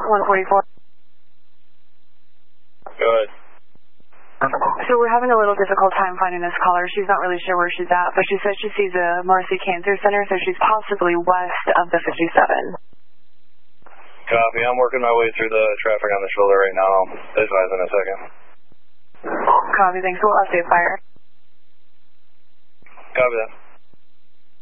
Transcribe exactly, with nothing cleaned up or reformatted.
one forty-four. Go ahead. So we're having a little difficult time finding this caller. She's not really sure where she's at, but she says she sees a Marcy Cancer Center, so she's possibly west of the fifty-seven. Copy. I'm working my way through the traffic on the shoulder right now. I'll advise in a second. Copy. Thanks. We'll update fire. Copy that.